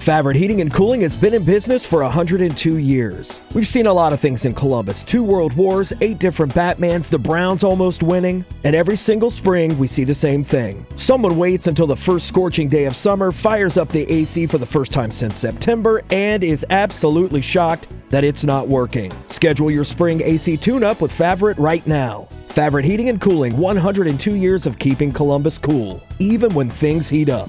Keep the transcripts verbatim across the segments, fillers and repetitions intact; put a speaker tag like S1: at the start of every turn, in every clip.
S1: Favorite Heating and Cooling has been in business for one hundred two years. We've seen a lot of things in Columbus. Two world wars, eight different Batmans, the Browns almost winning. And every single spring, we see the same thing. Someone waits until the first scorching day of summer, fires up the A C for the first time since September, and is absolutely shocked that it's not working. Schedule your spring A C tune-up with Favorite right now. Favorite Heating and Cooling, one hundred two years of keeping Columbus cool, even when things heat up.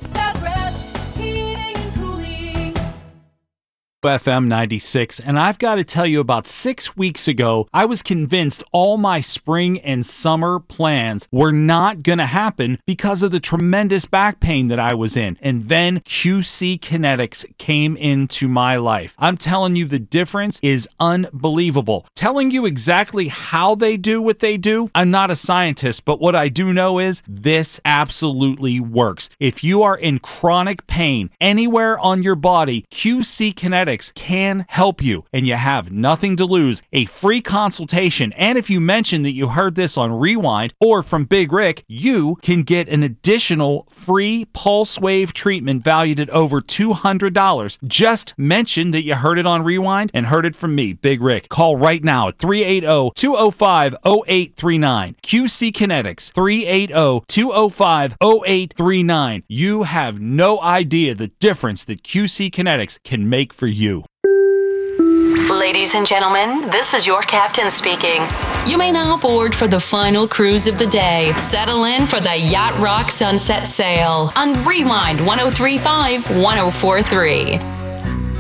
S2: F M ninety-six, and I've got to tell you, about six weeks ago, I was convinced all my spring and summer plans were not going to happen because of the tremendous back pain that I was in. And then Q C Kinetics came into my life. I'm telling you, the difference is unbelievable. Telling you exactly how they do what they do, I'm not a scientist, but what I do know is this absolutely works. If you are in chronic pain anywhere on your body, Q C Kinetics can help you, and you have nothing to lose. A free consultation, and if you mention that you heard this on Rewind or from Big Rick, you can get an additional free pulse wave treatment valued at over two hundred dollars. Just mention that you heard it on Rewind and heard it from me, Big Rick. Call right now at three eight zero, two zero five, zero eight three nine. Q C Kinetics, three eight zero, two zero five, zero eight three nine. You have no idea the difference that Q C Kinetics can make for you.
S3: Ladies and gentlemen, this is your captain speaking. You may now board for the final cruise of the day. Settle in for the Yacht Rock Sunset Sail on Rewind one oh three point five, one oh four point three.